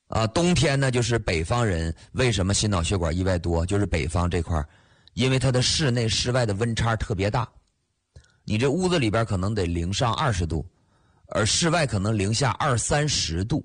冬天呢，就是北方人为什么心脑血管意外多，就是北方这块，因为它的室内室外的温差特别大，你这屋子里边可能得零上20度，而室外可能零下20-30度，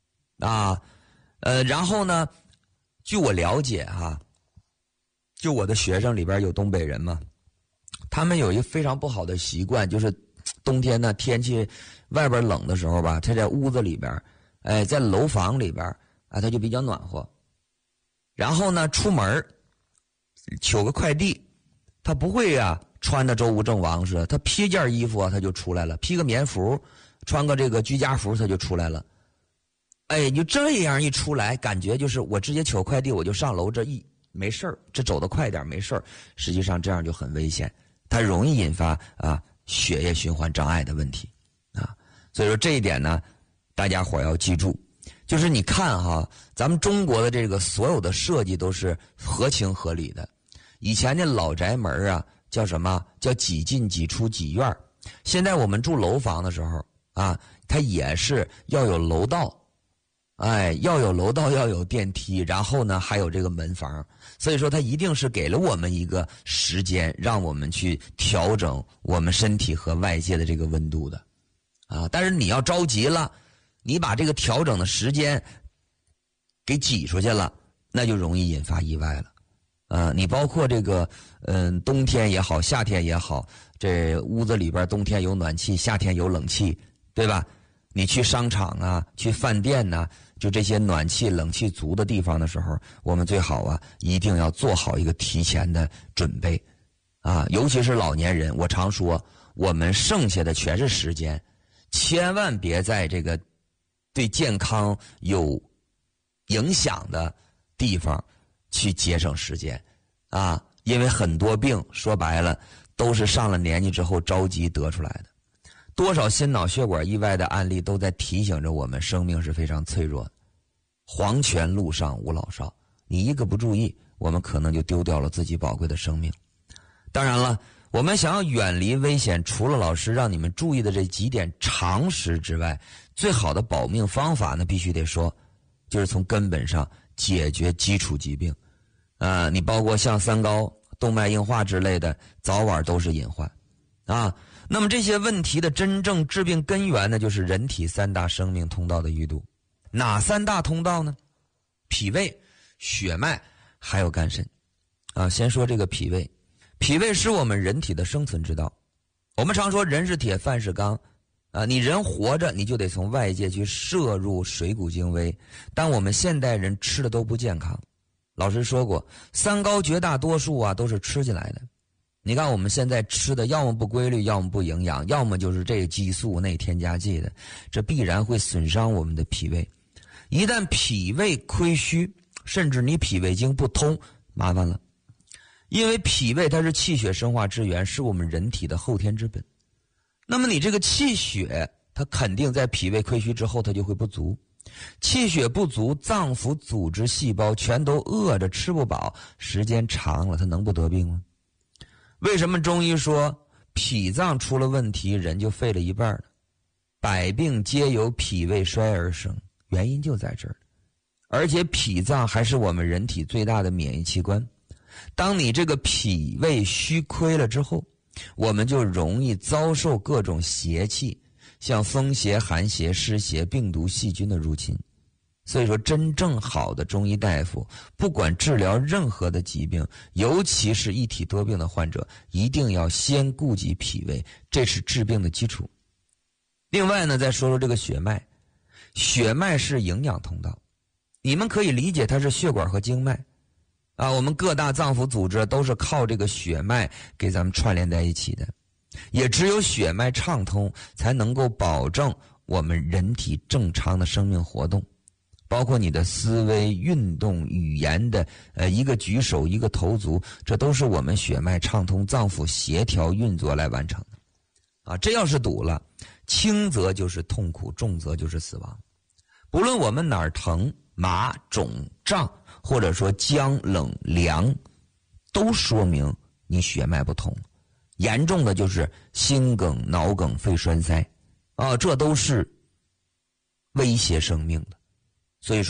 然后呢，据我了解就我的学生里边有东北人嘛，他们有一个非常不好的习惯，就是冬天呢天气外边冷的时候吧，他在屋子里边，在楼房里边他就比较暖和。然后呢，出门取个快递，他不会穿的周吴郑王似的，他披件衣服他就出来了，披个棉服，穿个这个居家服他就出来了。你就这样一出来，感觉就是我直接取快递我就上楼，没事儿，这走得快点没事儿。实际上这样就很危险，它容易引发血液循环障碍的问题所以说这一点呢，大家伙要记住。就是你看咱们中国的这个所有的设计都是合情合理的。以前的老宅门叫什么？叫几进几出几院。现在我们住楼房的时候它也是要有楼道，要有楼道，要有电梯，然后呢还有这个门房。所以说它一定是给了我们一个时间，让我们去调整我们身体和外界的这个温度的但是你要着急了，你把这个调整的时间给挤出去了，那就容易引发意外了你包括这个冬天也好，夏天也好，这屋子里边冬天有暖气，夏天有冷气，对吧？你去商场去饭店就这些暖气冷气足的地方的时候，我们最好一定要做好一个提前的准备尤其是老年人。我常说我们剩下的全是时间，千万别在这个对健康有影响的地方去节省时间因为很多病说白了都是上了年纪之后着急得出来的。多少心脑血管意外的案例都在提醒着我们，生命是非常脆弱的。黄泉路上无老少，你一个不注意，我们可能就丢掉了自己宝贵的生命。当然了，我们想要远离危险，除了老师让你们注意的这几点常识之外，最好的保命方法呢，必须得说，就是从根本上解决基础疾病你包括像三高、动脉硬化之类的，早晚都是隐患那么这些问题的真正治病根源呢，就是人体3大生命通道的淤堵。哪3大通道呢？脾胃、血脉还有肝肾先说这个脾胃。脾胃是我们人体的生存之道。我们常说人是铁，饭是钢你人活着你就得从外界去摄入水谷精微，但我们现代人吃的都不健康。老师说过，三高绝大多数都是吃进来的。你看我们现在吃的要么不规律，要么不营养，要么就是这个激素那添加剂的，这必然会损伤我们的脾胃。一旦脾胃亏虚，甚至你脾胃经不通，麻烦了。因为脾胃它是气血生化之源，是我们人体的后天之本。那么你这个气血它肯定在脾胃亏虚之后它就会不足，气血不足，脏腑组织细胞全都饿着吃不饱，时间长了它能不得病吗？为什么中医说脾脏出了问题人就废了一半呢？百病皆由脾胃衰而生，原因就在这儿。而且脾脏还是我们人体最大的免疫器官，当你这个脾胃虚亏了之后，我们就容易遭受各种邪气，像风邪、寒邪、湿邪、病毒、细菌的入侵。所以说真正好的中医大夫，不管治疗任何的疾病，尤其是一体多病的患者，一定要先顾及脾胃，这是治病的基础。另外呢，再说说这个血脉。血脉是营养通道，你们可以理解它是血管和经脉我们各大脏腑组织都是靠这个血脉给咱们串联在一起的。也只有血脉畅通，才能够保证我们人体正常的生命活动，包括你的思维、运动、语言的一个举手、一个投足，这都是我们血脉畅通、脏腑协调运作来完成的这要是堵了，轻则就是痛苦，重则就是死亡。不论我们哪儿疼、麻、肿、胀，或者说僵、冷、凉，都说明你血脉不通。严重的就是心梗、脑梗、肺栓塞这都是威胁生命的。所以说